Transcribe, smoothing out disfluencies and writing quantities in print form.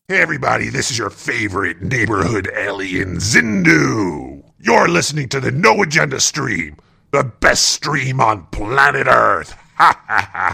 Hey everybody, this is your favorite neighborhood alien, Zindu. You're listening to the No Agenda stream, the best stream on planet Earth. Ha ha ha